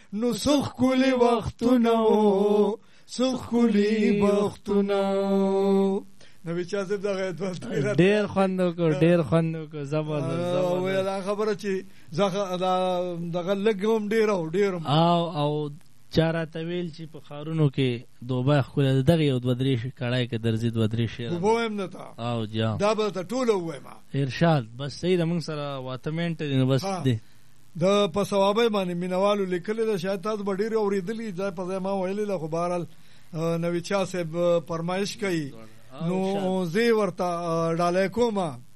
نو سخ کولی وختونه سخ کولی وختونه. نبی چا صاحب دغه ډېر خوند وکړو ډېر خوند وکړو زبردست. ویل خبره چې دغه لږ هم ډېر او ډېر او چا راته ویل چې په ښارونو کې دوبی ښکلی ده دغه یو دوه درې کړای که درځي دوه درې شعر ووایم درته او جا دا به درته ټوله ووایم. ارشاد بس صحیح ده موږ سره واته منټه دي نو بس دی د په ثوابۍ باندې مینوالو لیکلې ده شاید تاسو به ډېرې اورېدلي ځای په ځای ما ویلې ده خو بهرحال نوید شاه صاحب فرمایش کوي نو زه ورته ډالۍ کوم